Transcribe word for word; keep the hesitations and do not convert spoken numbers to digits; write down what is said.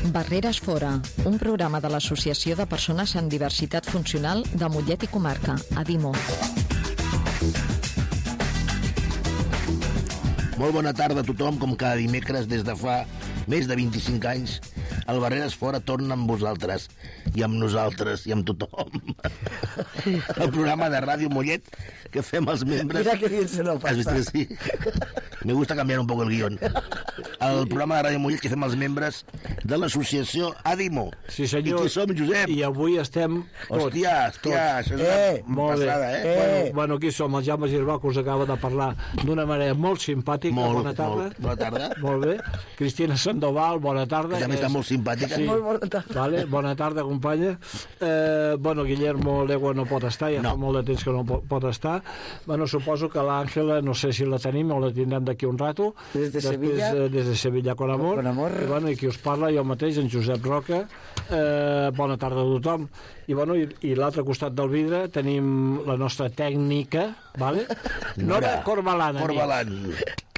Barreres Fora, un programa de l'Associació de Persones amb Diversitat Funcional de Mollet i Comarca, ADIMO. Molt bona tarda a tothom, com cada dimecres des de fa més de vint-i-cinc anys. El Barreres Fora torna amb vosaltres, i amb nosaltres, i amb tothom. El programa de Ràdio Mollet que fem els membres... Mira que bien se lo pasa. ¿Has visto que sí? Me gusta cambiar un poco el guión. El programa de Ràdio Mollet que fem els membres de l'associació ADIMO. Sí, senyor. I qui som, Josep? I avui estem... Hòstia, hòstia, això és Eh, una molt passada, bé. eh? Eh. Bueno, bueno, aquí som el Jaume Girbau, que us acaba de parlar d'una manera molt simpàtica. Molt, bona tarda. molt. Bona tarda. Molt bé. Cristina Sandoval, bona tarda. Que també està molt simpàtica. Sí. Molt bona tarda. Vale, bona tarda, companya. Eh, bueno, Guillermo Legua no pot estar, ja No. fa molt de temps que no pot, pot estar. Bueno, suposo que l'Àngela, no sé si la tenim o la tindrem d'aquí un rato. Des de Després, Sevilla. eh, des de Sevilla con amor. Con amor. I, bueno, i qui us parla, jo mateix, en Josep Roca. Eh, bona tarda a tothom. I, bueno, i, i l'altre costat del vidre tenim la nostra tècnica, vale? Nora Corbalán. Corbalán.